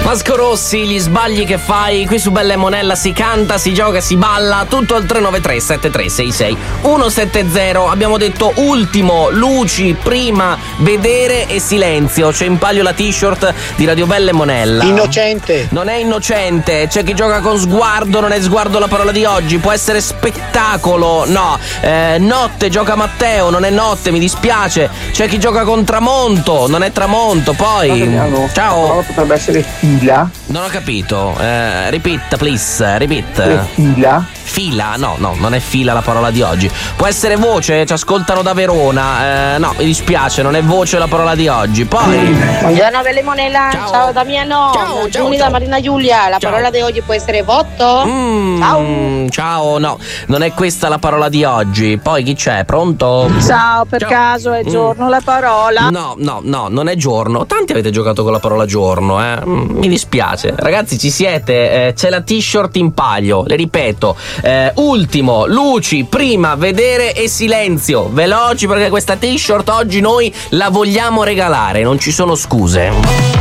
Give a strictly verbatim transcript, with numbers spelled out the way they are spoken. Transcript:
Vasco Rossi, gli sbagli che fai, qui su Bella e Monella si canta, si gioca, si balla, tutto al tre nove tre sette tre sei sei uno sette zero. Abbiamo detto ultimo, luci, prima, vedere e silenzio. C'è in palio la t-shirt di Radio Bella e Monella. Innocente. Non è innocente, c'è chi gioca con sguardo, non è sguardo la parola di oggi, può essere spettacolo, no. Eh, notte, gioca Matteo, non è notte, mi dispiace. C'è chi gioca con tramonto, non è tramonto, poi... Ciao. Potrebbe essere fila. Non ho capito. Eh, repeat, please. Repeat. Fila. Fila? No, no, non è fila la parola di oggi. Può essere voce, ci ascoltano da Verona. Eh, no, mi dispiace, non è voce la parola di oggi. Poi. Buongiorno Bella e Monella. Ciao. Ciao Damiano. Ciao, ciao, Giuni ciao. da Marina Giulia. La Ciao. parola di oggi può essere voto. Mm, Ciao. Ciao, no, non è questa la parola di oggi. Poi chi c'è? Pronto? Ciao, per Ciao. caso è giorno Mm. la parola? No, no, no, non è giorno. Tanti avete giocato con la parola giorno, eh? Mm, mi dispiace. Ragazzi, ci siete? Eh, c'è la t-shirt in palio. Le ripeto. Eh, ultimo, luci, prima, vedere e silenzio. Veloci perché questa t-shirt oggi noi la vogliamo regalare. Non ci sono scuse.